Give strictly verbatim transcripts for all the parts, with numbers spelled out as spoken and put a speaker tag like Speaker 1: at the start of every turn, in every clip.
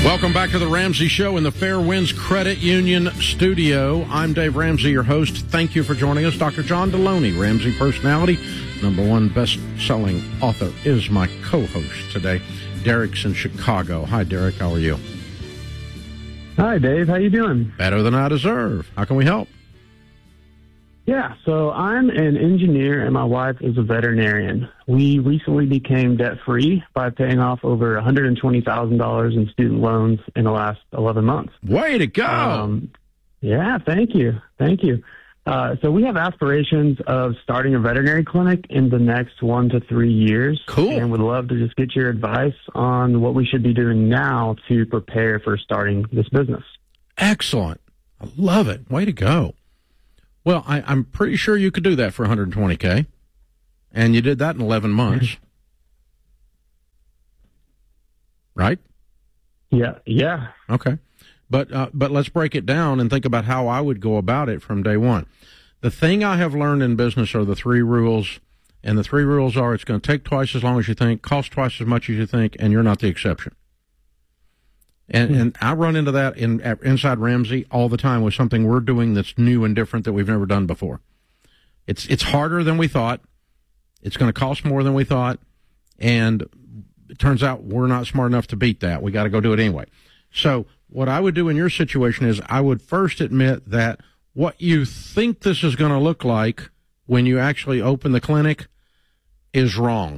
Speaker 1: Welcome back to the Ramsey Show in the Fairwinds Credit Union studio. I'm Dave Ramsey, your host. Thank you for joining us. Doctor John Deloney, Ramsey personality, number one best-selling author, is my co-host today. Derek's in Chicago. Hi, Derek. How are you?
Speaker 2: Hi, Dave. How you doing?
Speaker 1: Better than I deserve. How can we help?
Speaker 2: Yeah, so I'm an engineer and my wife is a veterinarian. We recently became debt-free by paying off over one hundred twenty thousand dollars in student loans in the last eleven months.
Speaker 1: Way to go!
Speaker 2: Um, yeah, thank you. Thank you. Uh, so we have aspirations of starting a veterinary clinic in the next one to three years.
Speaker 1: Cool.
Speaker 2: And would love to just get your advice on what we should be doing now to prepare for starting this business.
Speaker 1: Excellent. I love it. Way to go. Well, I, I'm pretty sure you could do that for one hundred twenty K, and you did that in eleven months, right?
Speaker 2: Yeah, yeah.
Speaker 1: Okay, but uh, but let's break it down and think about how I would go about it from day one. The thing I have learned in business are the three rules, and the three rules are: it's going to take twice as long as you think, cost twice as much as you think, and you're not the exception. And, mm-hmm. and I run into that in inside Ramsey all the time with something we're doing that's new and different that we've never done before. It's it's harder than we thought. It's going to cost more than we thought. And it turns out we're not smart enough to beat that. We got to go do it anyway. So what I would do in your situation is I would first admit that what you think this is going to look like when you actually open the clinic is wrong.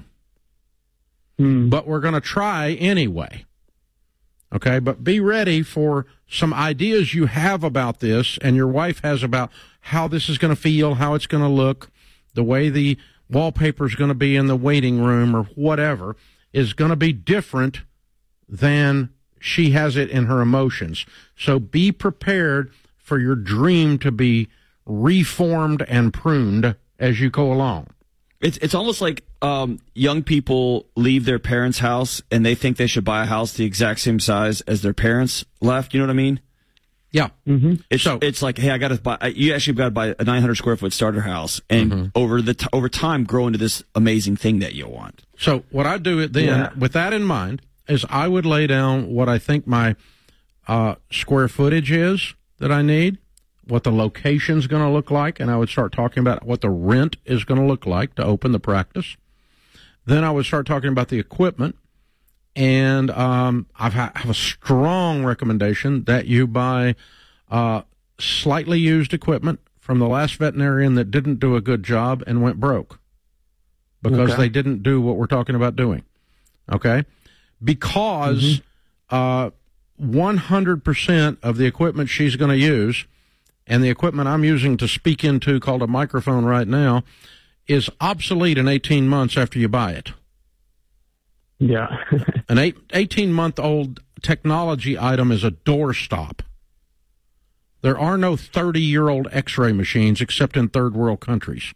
Speaker 1: Mm. But we're going to try anyway. Okay, but be ready for some ideas you have about this and your wife has about how this is going to feel, how it's going to look, the way the wallpaper is going to be in the waiting room or whatever is going to be different than she has it in her emotions. So be prepared for your dream to be reformed and pruned as you go along.
Speaker 3: It's it's almost like um, young people leave their parents' house and they think they should buy a house the exact same size as their parents left. You know what I mean?
Speaker 1: Yeah.
Speaker 2: Mm-hmm.
Speaker 3: It's so, it's like, hey, I got to buy. You actually got to buy a nine hundred square foot starter house, and mm-hmm. over the t- over time, grow into this amazing thing that you want.
Speaker 1: So what I do then, yeah. with that in mind, is I would lay down what I think my uh, square footage is that I need, what the location's going to look like, and I would start talking about what the rent is going to look like to open the practice. Then I would start talking about the equipment, and um, I've ha- I have a strong recommendation that you buy uh, slightly used equipment from the last veterinarian that didn't do a good job and went broke because okay. they didn't do what we're talking about doing, okay? Because mm-hmm. uh, one hundred percent of the equipment she's going to use, and the equipment I'm using to speak into, called a microphone right now, is obsolete in eighteen months after you buy it.
Speaker 2: Yeah.
Speaker 1: An eight, eighteen-month-old technology item is a doorstop. There are no thirty-year-old X-ray machines except in third-world countries.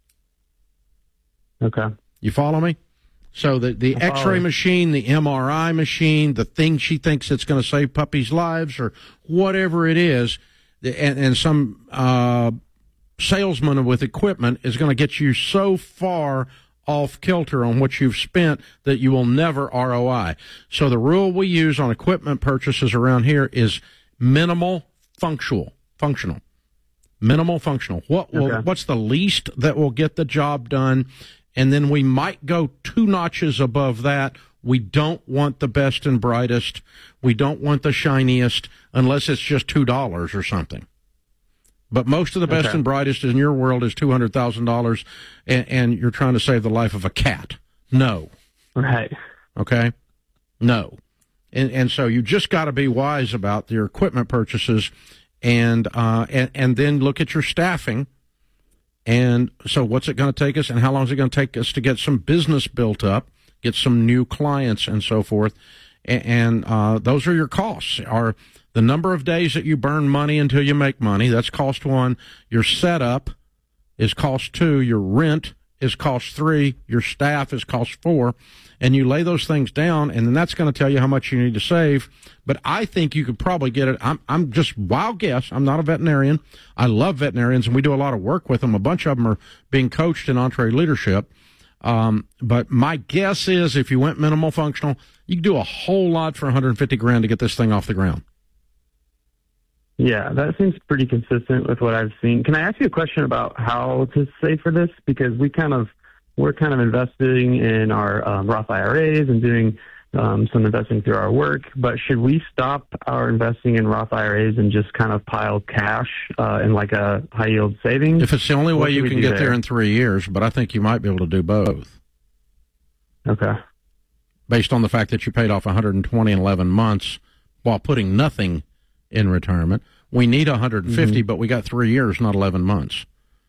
Speaker 2: Okay.
Speaker 1: You follow me? So the, the X-ray machine, the M R I machine, the thing she thinks it's going to save puppies' lives or whatever it is, and, and some uh, salesman with equipment is going to get you so far off kilter on what you've spent that you will never R O I. So the rule we use on equipment purchases around here is minimal functional. Functional. Minimal functional. What will,
Speaker 2: okay.
Speaker 1: What's the least that will get the job done? And then we might go two notches above that. We don't want the best and brightest. We don't want the shiniest unless it's just two dollars or something. But most of the best
Speaker 2: okay.
Speaker 1: and brightest in your world is two hundred thousand dollars, and, and you're trying to save the life of a cat. No.
Speaker 2: Right.
Speaker 1: Okay? No. And and so you just got to be wise about your equipment purchases, and uh and, and then look at your staffing. And so what's it going to take us, and how long is it going to take us to get some business built up, get some new clients and so forth? And, and uh, those are your costs. Are the number of days that you burn money until you make money, that's cost one. Your setup is cost two. Your rent is cost three. Your staff is cost four. And you lay those things down, and then that's going to tell you how much you need to save. But I think you could probably get it. I'm, I'm just wild guess. I'm not a veterinarian. I love veterinarians, and we do a lot of work with them. A bunch of them are being coached in EntreLeadership. Um, but my guess is if you went minimal functional, you could do a whole lot for one hundred fifty grand to get this thing off the ground.
Speaker 2: Yeah, that seems pretty consistent with what I've seen. Can I ask you a question about how to save for this? Because we kind of, we're kind of investing in our um, Roth I R As and doing um, some investing through our work, but should we stop our investing in Roth I R As and just kind of pile cash uh, in like a high yield savings?
Speaker 1: If it's the only way you can get there? there in three years, but I think you might be able to do both.
Speaker 2: Okay.
Speaker 1: Based on the fact that you paid off one hundred twenty in eleven months while putting nothing in retirement. We need one hundred fifty, mm-hmm. but we got three years, not eleven months.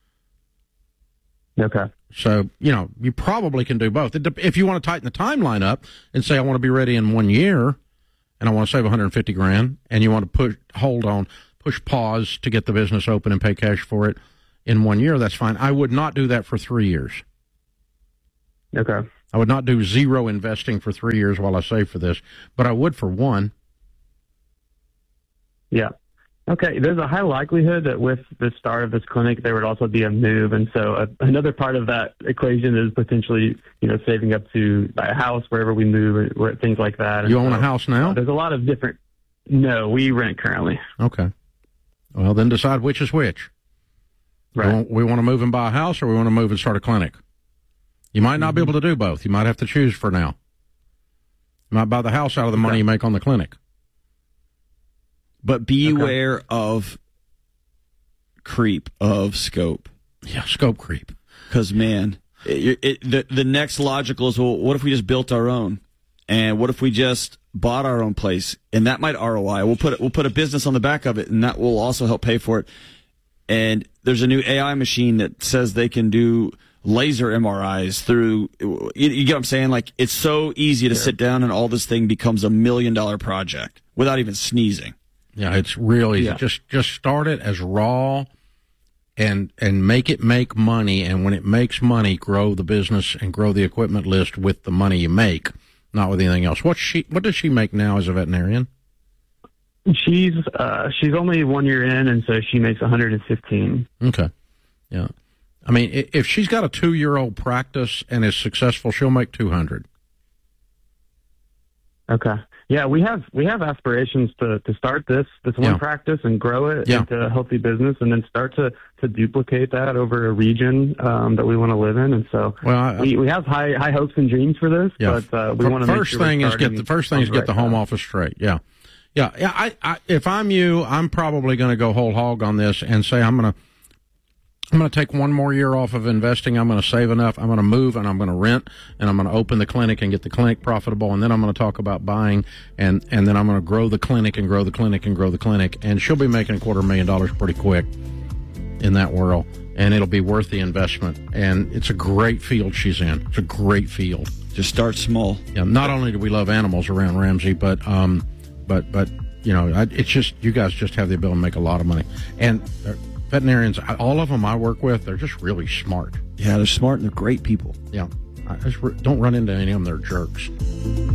Speaker 2: Okay.
Speaker 1: So, you know, you probably can do both. If you want to tighten the timeline up and say, I want to be ready in one year and I want to save one hundred fifty grand, and you want to push, hold on, push pause to get the business open and pay cash for it in one year, that's fine. I would not do that for three years.
Speaker 2: Okay.
Speaker 1: I would not do zero investing for three years while I save for this, but I would for one.
Speaker 2: Yeah. Okay. There's a high likelihood that with the start of this clinic, there would also be a move. And so uh, another part of that equation is potentially, you know, saving up to buy a house wherever we move, or things like that.
Speaker 1: You
Speaker 2: and
Speaker 1: own
Speaker 2: so,
Speaker 1: a house now?
Speaker 2: Uh, there's a lot of different. No, we rent currently.
Speaker 1: Okay. Well, then decide which is which.
Speaker 2: Right.
Speaker 1: We want, we want to move and buy a house, or we want to move and start a clinic. You might not
Speaker 2: mm-hmm.
Speaker 1: be able to do both. You might have to choose for now. You might buy the house out of the money okay. you make on the clinic.
Speaker 3: But beware okay. of creep, of scope.
Speaker 1: Yeah, scope creep.
Speaker 3: Because, man, it, it, the, the next logical is, well, what if we just built our own? And what if we just bought our own place? And that might R O I. We'll put, we'll put a business on the back of it, and that will also help pay for it. And there's a new A I machine that says they can do laser M R Is through, you, you get what I'm saying? Like, it's so easy to yeah. sit down and all this thing becomes a million dollar project without even sneezing.
Speaker 1: Yeah, it's really
Speaker 2: yeah.
Speaker 1: just just start it as raw and and make it make money, and when it makes money, grow the business and grow the equipment list with the money you make, not with anything else. What she what does she make now as a veterinarian?
Speaker 2: She's uh, she's only one year in, and so she makes one hundred fifteen.
Speaker 1: Okay, yeah. I mean, if she's got a two-year-old practice and is successful, she'll make two hundred.
Speaker 2: Okay. Yeah, we have we have aspirations to, to start this this one
Speaker 1: yeah.
Speaker 2: practice and grow it
Speaker 1: yeah.
Speaker 2: into a healthy business, and then start to, to duplicate that over a region um, that we want to live in. And so
Speaker 1: well, I,
Speaker 2: we, we have high high hopes and dreams for this.
Speaker 1: Yeah.
Speaker 2: But uh, we want to
Speaker 1: first
Speaker 2: make sure
Speaker 1: thing
Speaker 2: we're
Speaker 1: is get the first thing is get
Speaker 2: right
Speaker 1: the home
Speaker 2: now.
Speaker 1: office straight. Yeah, yeah, yeah. I, I if I'm you, I'm probably going to go whole hog on this and say I'm going to. I'm going to take one more year off of investing. I'm going to save enough. I'm going to move, and I'm going to rent, and I'm going to open the clinic and get the clinic profitable. And then I'm going to talk about buying, and, and then I'm going to grow the clinic and grow the clinic and grow the clinic. And she'll be making a quarter million dollars pretty quick in that world, and it'll be worth the investment. And it's a great field she's in. It's a great field.
Speaker 3: Just start small.
Speaker 1: Yeah. Not only do we love animals around Ramsey, but um, but but you know, I, it's just you guys just have the ability to make a lot of money. And uh, veterinarians, all of them I work with, they're just really smart.
Speaker 3: Yeah, they're smart and they're great people.
Speaker 1: Yeah. I just re- don't run into any of them. They're jerks.